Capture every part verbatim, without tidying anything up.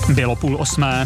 Bylo půl osmé.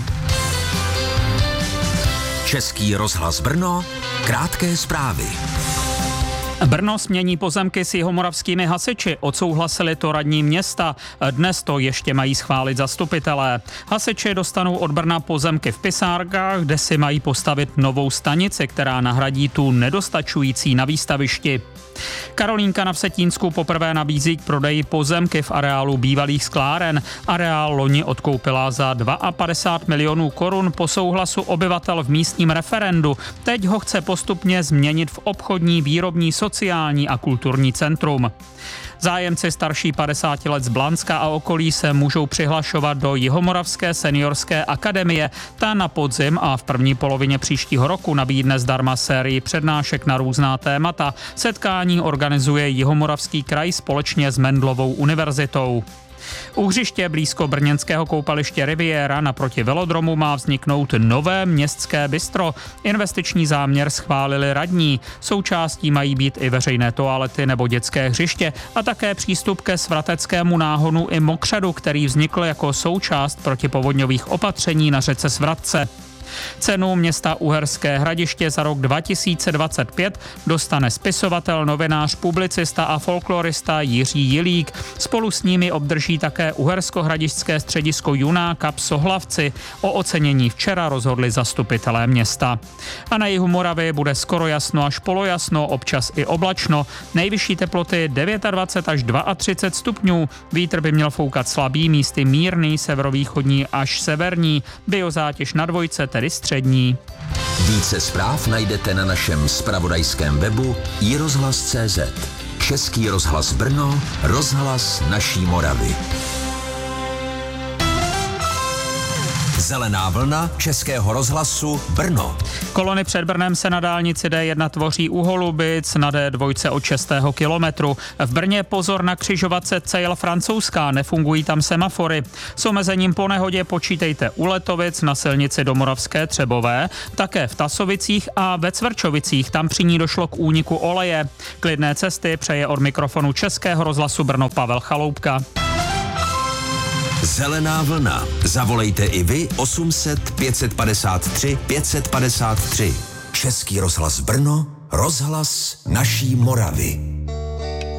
Český rozhlas Brno, krátké zprávy. Brno smění pozemky s jihomoravskými hasiči, odsouhlasili to radní města. Dnes to ještě mají schválit zastupitelé. Hasiči dostanou od Brna pozemky v Pisárkách, kde si mají postavit novou stanici, která nahradí tu nedostačující na výstavišti. Karolínka na Vsetínsku poprvé nabízí k prodeji pozemky v areálu bývalých skláren. Areál loni odkoupila za padesát dva milionů korun po souhlasu obyvatel v místním referendu. Teď ho chce postupně změnit v obchodní, výrobní, sociální a kulturní centrum. Zájemci starší padesáti let z Blanska a okolí se můžou přihlašovat do Jihomoravské seniorské akademie. Ta na podzim a v první polovině příštího roku nabídne zdarma sérii přednášek na různá témata. Setkání organizuje Jihomoravský kraj společně s Mendelovou univerzitou. U hřiště blízko brněnského koupaliště Riviera naproti velodromu má vzniknout nové městské bistro. Investiční záměr schválili radní. Součástí mají být i veřejné toalety nebo dětské hřiště a také přístup ke Svrateckému náhonu i mokřadu, který vznikl jako součást protipovodňových opatření na řece Svratce. Cenu města Uherské Hradiště za rok dva tisíce dvacet pět dostane spisovatel, novinář, publicista a folklorista Jiří Jilík. Spolu s nimi obdrží také Uherskohradišťské středisko Junáka Psohlavci. O ocenění včera rozhodli zastupitelé města. A na jihu Moravy bude skoro jasno až polojasno, občas i oblačno. Nejvyšší teploty dvacet devět až třicet dva stupňů. Vítr by měl foukat slabý, místy mírný, severovýchodní až severní. Biozátěž na dvojce, tedy střední. Více zpráv najdete na našem zpravodajském webu i rozhlas tečka cé zet. Český rozhlas Brno, rozhlas naší Moravy. Zelená vlna Českého rozhlasu Brno. Kolony před Brnem se na dálnici D jedna tvoří u Holubic, na D dva od šestého kilometru. V Brně pozor na křižovatce Cejl Francouzská, nefungují tam semafory. S omezením po nehodě počítejte u Letovic, na silnici do Moravské Třebové, také v Tasovicích a ve Cvrčovicích, tam při ní došlo k úniku oleje. Klidné cesty přeje od mikrofonu Českého rozhlasu Brno Pavel Chaloupka. Zelená vlna. Zavolejte i vy osm set pět set padesát tři pět set padesát tři. Český rozhlas Brno, rozhlas naší Moravy.